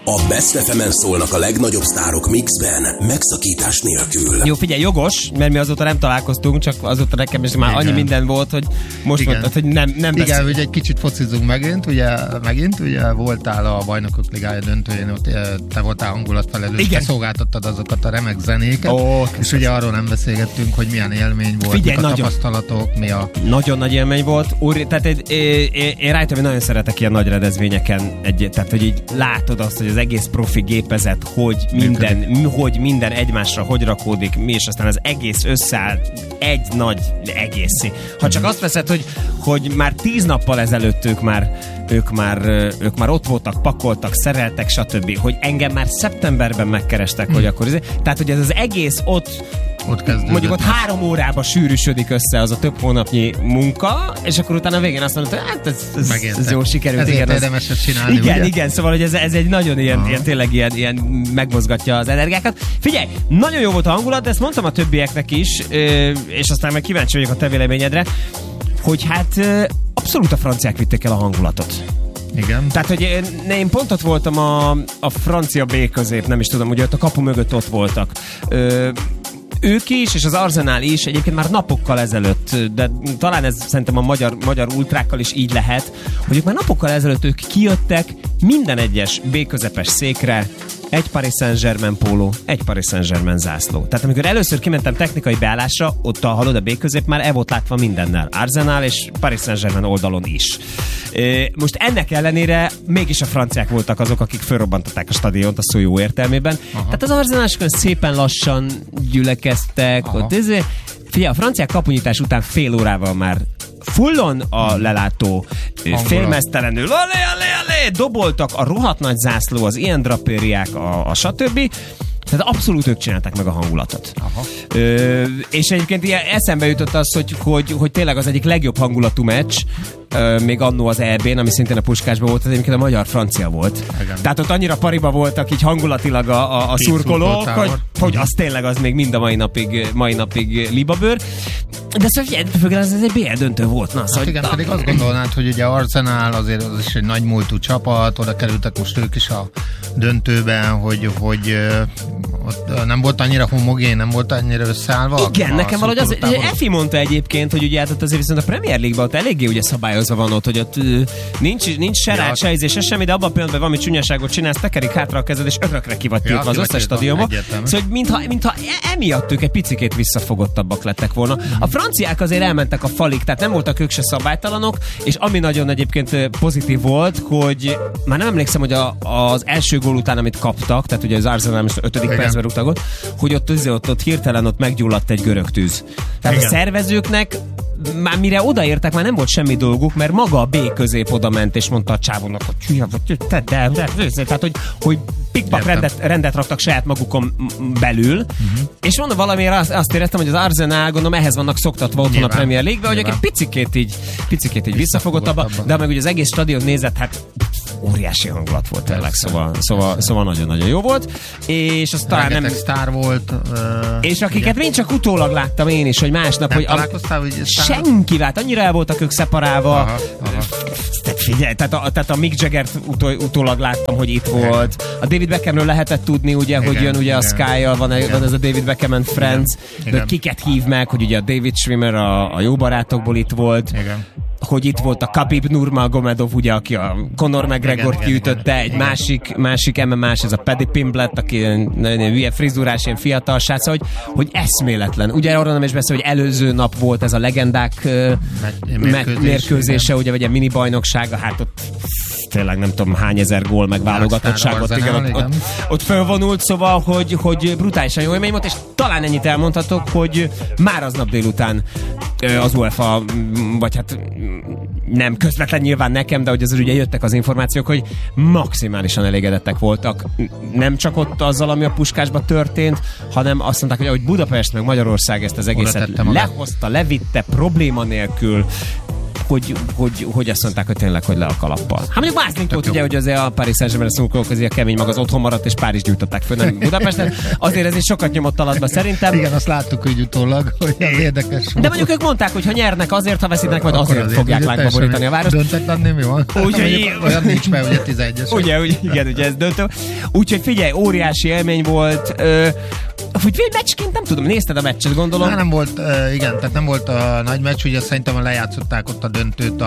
A Best FM-en szólnak a legnagyobb sztárok mixben, megszakítás nélkül. Jó, figyelj, jogos, mert mi azóta nem találkoztunk, csak azóta nekem is már annyi minden volt, hogy most mondtad, hogy nem igen, ugye egy kicsit focizunk megint, ugye voltál a Bajnokok Ligája döntőjén, ott te voltál hangulatfelelős, te szolgáltattad azokat a remek zenéket, és ugye arról nem beszélgettünk, hogy milyen élmény volt, figyelj, a tapasztalatok, mi a... Nagyon nagy élmény volt, tehát én rájöttem, hogy nagyon szeretek ilyen nagy rendezvényeken, tehát hogy így látod azt, hogy az egész profi gépezet, hogy minden egymásra hogy rakódik, és aztán az egész összeáll egy nagy egészé. Ha csak azt veszed, hogy már 10 nappal ezelőtt ők már ott voltak, pakoltak, szereltek, stb. Hogy engem már szeptemberben megkerestek, hogy akkor tehát, hogy ez az egész ott mondjuk ott 3 órába sűrűsödik össze az a több hónapnyi munka, és akkor utána a végén azt mondod, hogy hát ez jól sikerült. Ezért érdemes ezt csinálni, igen, szóval hogy ez egy nagyon ilyen tényleg ilyen megmozgatja az energiákat. Figyelj, nagyon jó volt a hangulat, de ezt mondtam a többieknek is, és aztán meg kíváncsi vagyok a te véleményedre, hogy hát abszolút a franciák vitték el a hangulatot. Igen. Tehát, hogy én pont ott voltam a francia B közép, nem is tudom, ugye ott a kapu mögött ott voltak. Ők is, és az Arsenal is egyébként már napokkal ezelőtt, de talán ez szerintem a magyar ultrákkal is így lehet, hogy ők már napokkal ezelőtt ők kijöttek minden egyes B közepes székre, egy Paris Saint-Germain póló, egy Paris Saint-Germain zászló. Tehát amikor először kimentem technikai beállásra, ott hallod a B közép már el volt látva mindennel. Arsenal és Paris Saint-Germain oldalon is. Most ennek ellenére mégis a franciák voltak azok, akik fölrobbantották a stadiont a szó jó értelmében. Aha. Tehát az arzenálosokon szépen lassan gyülekeztek. Figyelj, a franciák kapunyítás után fél órával már fullon a lelátó félmeztelenül doboltak, a rohadt nagy zászló, az ilyen drapériák, a stb. Tehát abszolút ők csinálták meg a hangulatot. És egyébként ilyen eszembe jutott az, hogy tényleg az egyik legjobb hangulatú meccs, még annó az EB-n, ami szintén a Puskásban volt, az egyébként a magyar-francia volt. Igen. Tehát ott annyira pariba voltak így hangulatilag a szurkolók, hogy az tényleg az még mind a mai napig libabőr. De szóval ez egy BL döntő volt. Na, hát igen, pedig azt gondolnád, hogy ugye Arsenal azért az is egy nagy múltú csapat, oda kerültek most ők is a döntőben, hogy ott nem volt annyira homogén, nem volt annyira összeállva. Igen, nekem valahogy az Efi mondta egyébként, hogy ugye hát azért viszont a Premier League-ban ott eléggé ugye szabályozva van ott, hogy ott nincs se rád, se ízés, se semmi, de abban a pillanatban valami csúnyaságot csinálsz, tekerik hátra a kezed, és örökre ki vagy tiltva az összes stadionba. Szóval mintha emiatt ők egy picikét visszafogottabbak lettek volna. A franciák azért elmentek a falig, tehát nem voltak ők se szabálytalanok, és ami nagyon egyébként pozitív volt, hogy már nem emlékszem, hogy az első gól után, amit kaptak, tehát ugye az Arsenal most 5. percben rúgtak gólt, hogy ott hirtelen ott meggyulladt egy görög tűz. Tehát igen. A szervezőknek már mire odaértek, már nem volt semmi dolguk, mert maga a B közép oda ment, és mondta a csávónak, hogy tehát, hogy pikpak rendet raktak saját magukon belül, és mondom, valamiért azt éreztem, hogy az Arsenal, gondolom, ehhez vannak szoktatva otthon a Premier League-be, hogy egy picikét így visszafogottabb, de meg ugye az egész stadion nézett, hát óriási hangulat volt tényleg, szóval nagyon-nagyon jó volt, és az talán nem... sztár volt. És akiket mind csak utólag láttam én is, hogy másnap, hogy senkivel, annyira el voltak ők szeparálva. Figyelj, tehát a Mick Jaggert utólag láttam, hogy itt volt. A David Beckhamről lehetett tudni, ugye, hogy jön ugye a Sky-jal, van ez a David Beckham and Friends, de kiket hív meg, hogy ugye a David Schwimmer a jó barátokból itt volt. Igen. Hogy itt volt a Khabib Nurmagomedov, ugye, aki a Conor McGregort kiütötte, egy másik MMA-s, ez a Paddy Pimblett, aki nagyon hülye frizurás, ilyen fiatal srác, hogy eszméletlen. Ugye arra nem is beszél, hogy előző nap volt ez a legendák mérkőzése, ugye, vagy a mini bajnoksága, hát ott tényleg nem tudom hány ezer gól meg válogatottságot, ott fölvonult, szóval, hogy brutálisan jó élmény volt, és talán ennyit elmondhatok, hogy már aznap délután az UEFA, vagy hát nem közvetlen nyilván nekem, de hogy azért ugye jöttek az információk, hogy maximálisan elégedettek voltak. Nem csak ott azzal, ami a Puskásban történt, hanem azt mondták, hogy ahogy Budapest meg Magyarország ezt az egészet lehozta, levitte, probléma nélkül, hogy azt mondták, hogy tényleg, hogy le a kalappal. Hát mondjuk Mászlink volt ugye, hogy azért a Paris Saint-Germain szurkolók közé a kemény mag az otthon maradt, és Párizs gyújtották föl, nem Budapesten. Azért ez is sokat nyomott alatba szerintem. Igen, azt láttuk úgy utólag, hogy ez érdekes volt. De mondjuk ők mondták, hogy ha nyernek azért, ha veszítenek, majd azért fogják lángba borítani a várost. Döntetlenné mi van? Olyan nincs be, ugye 11-es. Ugye ez döntő. Úgyhogy figyelj, óriási élmény volt. Hogy meccsként nem tudom, nézted a meccset, gondolom? Nem volt, igen, tehát nem volt a nagy meccs, ugye szerintem lejátszották ott a döntőt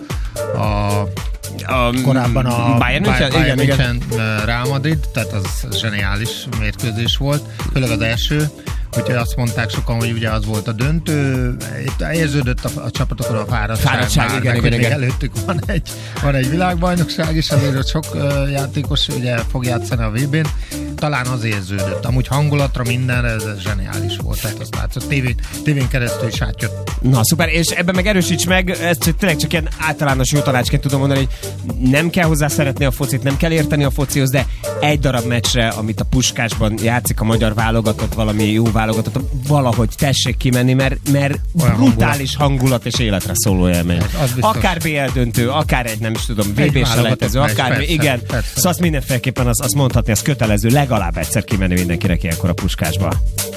korábban a Bayern München Real Madrid, tehát az zseniális mérkőzés volt, főleg az első. Úgyhogy azt mondták sokan, hogy ugye az volt a döntő, itt érződött a csapatokon a fáradtság igen. Előttük van egy világbajnokság, és azért ott sok játékos ugye fog játszani a VB-n. Talán az érződött. Amúgy hangulatra mindenre ez zseniális volt, tehát azt látszott. Tévén keresztül is átjött. Na szuper, és ebben meg erősíts meg, ezt tényleg csak ilyen általános jó tanácsként tudom mondani, hogy nem kell hozzá szeretni a focit, nem kell érteni a focihoz, de egy darab meccsre, amit a Puskásban játszik a magyar válogatott, valami jó válogatott, valahogy tessék kimenni, mert brutális hangulat és életre szóló élmény. Akár BL döntő, akár egy nem is tudom, VB-selejtező, akár igen. Szóval azt mindenféleképpen azt mondhatni, az kötelező legalább egyszer kimenni mindenkinek ilyenkor a Puskásba.